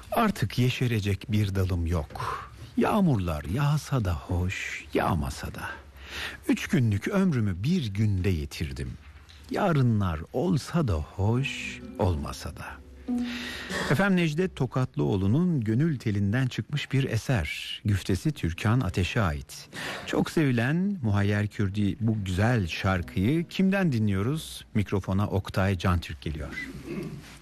Artık yeşerecek bir dalım yok. Yağmurlar yağsa da hoş, yağmasa da. 3 günlük ömrümü bir günde yitirdim. Yarınlar olsa da hoş, olmasa da. Efendim, Necdet Tokatlıoğlu'nun gönül telinden çıkmış bir eser. Güftesi Türkan Ateş'e ait. Çok sevilen Muhayyer Kürdi bu güzel şarkıyı kimden dinliyoruz? Mikrofona Oktay Cantürk geliyor.